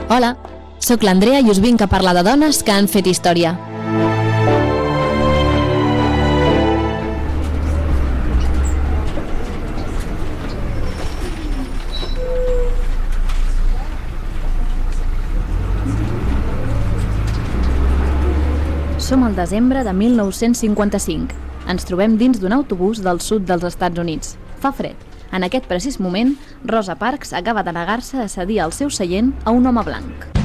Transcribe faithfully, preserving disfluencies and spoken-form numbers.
Hola, sóc l'Andrea i us vinc a parlar de dones que han fet història. Som al desembre de mil nou-cents cinquanta-cinc. Ens trobem dins d'un autobús del sud dels Estats Units. Fa fred. En aquest precís moment, Rosa Parks acaba de negar-se a cedir el seu seient a un home blanc.